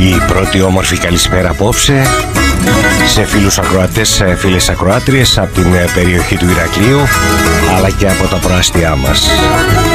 Η πρώτη όμορφη καλησπέρα απόψε σε φίλους ακροατές, φίλες ακροάτριες από την περιοχή του Ηρακλείου αλλά και από τα προάστια μας.